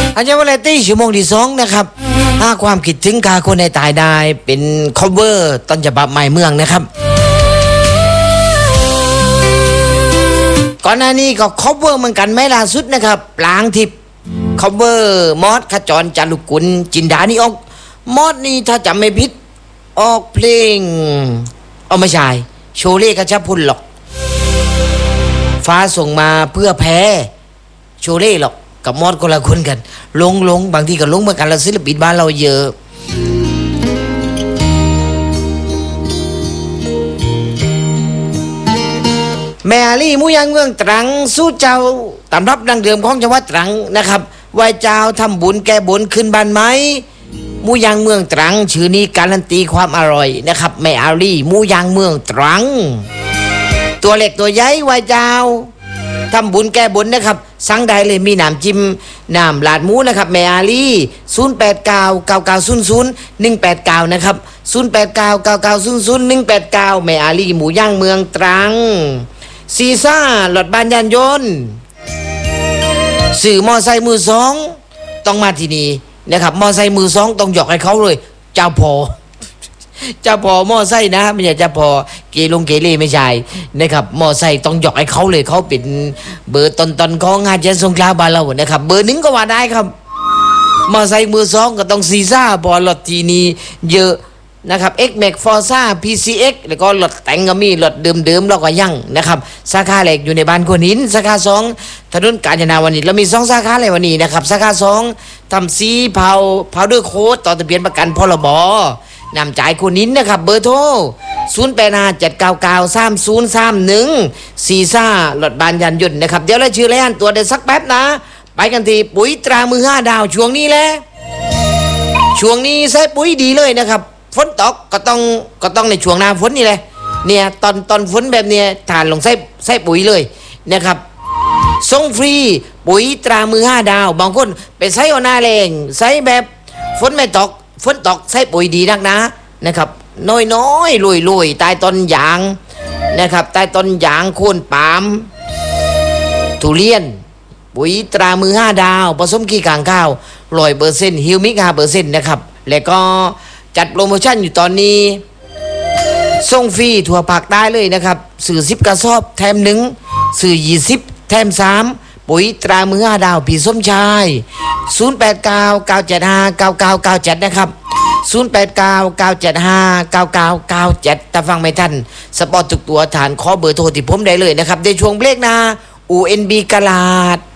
อาจารย์วาเลตี้ชั่วโมงที่2นะครับความคิดถึงกาคนในตายได้เป็นคอเวอร์ต้นฉบับใหม่เมืองนะครับก่อนหน้านี้ก็คอเวอร์เหมือนกันไม่ล่าสุดนะครับปลางทิพย์คอเวอร์มอสขจรจารุกุลจินดานี่ออกมอสนี่ถ้าจำไม่ผิดออกเพลงไม่ใช่โชเล่กระชับพุนหรอกฟ้าส่งมาเพื่อแพ้โชเล่หรอกกับมอดคนละคนกันลงบางทีก็ลงเหมือนกันแล้วศิลปินบ้านเราเยอะแม่อาลี่มูยังเมืองตรังสู้เจ้าตำรับดังเดิมของจังหวัดตรังนะครับไหว้เจ้าทำบุญแก้บนขึ้นบ้านไม้มูยังเมืองตรังชื่อนี้การันตีความอร่อยนะครับแม่อาลี่มูยังเมืองตรังตัวเล็กตัวใหญ่ไหว้เจ้าทำบุญแก้บนนะครับสั่งได้เลยมีน้ำจิ้มน้ำลาดหมูนะครับแม่อาลี0899900189นะครับ0899900189แม่อาลีหมูย่างเมืองตรังซีซ่าหลอดบานยานยนต์สื่อมอไซค์มือสองต้องมาที่นี่นะครับมอไซค์มือสองต้องหยอกให้เขาเลยเจ้าพอมอไซค์นะไม่ใช่เจ้าพอเกเรไม่ใช่นะครับมอไซค์ต้องหยอกให้เขาเลยเขาเป็นเบอร์ตอนของงานเจนสงขลาบ้านเรานะครับเบอร์1ก็ว่าได้ครับมอไซค์มือ2ก็ต้องซีซ่าพอรถทีนี้เยอะนะครับ X-Max Forza PCX แล้วก็รถแต่งก็มีรถเดิมๆแล้วก็ยังนะครับสาขาแรกอยู่ในบ้านคนหินสาขา2ถนนกาญจนาวนิชเรามี2สาขาเลยวันนี้นะครับสาขา2ทำซีเผาด้วยโค้ดต่อทะเบียนประกันพรบนำจ่ายคนนินนะครับเบอร์โทร0857993031ซีซ่าหลอดบานยันยนต์นะครับเดี๋ยวเราชื่อแล้วอันตัวเดี๋ยวสักแป๊บนะไปกันทีปุ๋ยตรามือ5ดาวช่วงนี้แหละช่วงนี้ใช้ปุ๋ยดีเลยนะครับฝนตกก็ต้องในช่วงหน้าฝนนี่แหละเนี่ยตอนฝนแบบเนี้ยทานลงใช้ปุ๋ยเลยนะครับส่งฟรีปุ๋ยตรามือ5ดาวบางคนไปใช้เอาหน้าแรงใช้แบบฝนไม่ตกใช้ปุ๋ยดีนักนะครับน้อยลุยใต้ต้นยางนะครับใต้ต้นยางโค่นปาล์มทุเรียนปุ๋ยตรามือ5ดาวผสมขี้กางข้าว100%ฮิวมิก 5% นะครับแล้วก็จัดโปรโมชั่นอยู่ตอนนี้ส่งฟรีทั่วภาคใต้เลยนะครับสื่อ10กระสอบแถม1สื่อ20แถม3ปุ๋ยตรามือ5ดาวพี่สมชาย0899759997นะครับ0899759997ถ้าฟังไม่ทันสปอร์ตทุกตัวฐานขอเบอร์โทรที่ผมได้เลยนะครับในช่วงเบรกนะ UNB กลาด